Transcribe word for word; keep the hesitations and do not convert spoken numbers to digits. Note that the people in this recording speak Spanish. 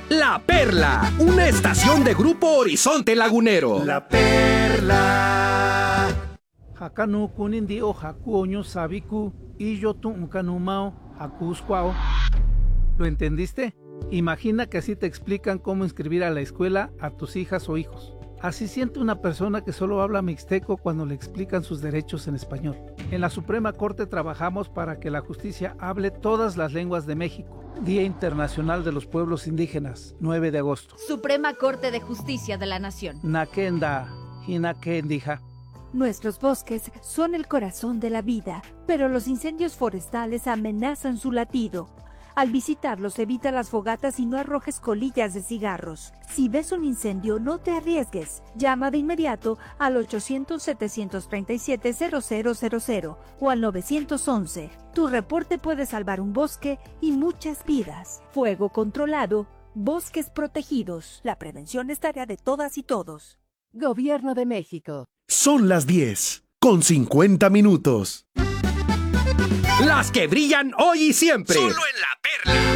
La Perla, una estación de Grupo Horizonte Lagunero. La Perla. Hakanu kunindi o haku oño sabiku y yo tu unkanumao hakuskwao. ¿Lo entendiste? Imagina que así te explican cómo inscribir a la escuela a tus hijas o hijos. Así siente una persona que solo habla mixteco cuando le explican sus derechos en español. En la Suprema Corte trabajamos para que la justicia hable todas las lenguas de México. Día Internacional de los Pueblos Indígenas, nueve de agosto. Suprema Corte de Justicia de la Nación. Nakenda, hinakendija. Nuestros bosques son el corazón de la vida, pero los incendios forestales amenazan su latido. Al visitarlos, evita las fogatas y no arrojes colillas de cigarros. Si ves un incendio, no te arriesgues. Llama de inmediato al ochocientos, setecientos treinta y siete, cero cero cero cero o al nueve once. Tu reporte puede salvar un bosque y muchas vidas. Fuego controlado, bosques protegidos. La prevención es tarea de todas y todos. Gobierno de México. Son las diez, con cincuenta minutos. Las que brillan hoy y siempre. Solo en La Perla.